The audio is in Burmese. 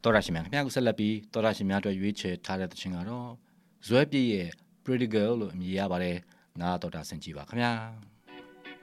တော်ရရှိမြန်ခင်ဗျာကိုဆက်လက်ပြီးတော်ရရှိများအတွက်ရွေးချယ်ထားတဲ့သချင်းကတော့ဇွဲပြည့်ရဲ့ Pretty Girl လို့အမည်ရပါတယ်နားတော်တာဆင်ကြည့်ပါခင်ဗျာ